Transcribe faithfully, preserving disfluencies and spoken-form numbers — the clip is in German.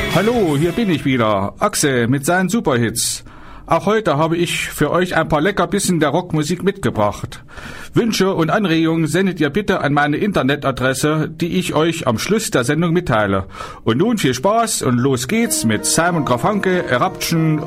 Hallo, hier bin ich wieder, Axel mit seinen Superhits. Auch heute habe ich für euch ein paar Leckerbissen der Rockmusik mitgebracht. Wünsche und Anregungen sendet ihr bitte an meine Internetadresse, die ich euch am Schluss der Sendung mitteile. Und nun viel Spaß und los geht's mit Simon Garfunkel, Eruption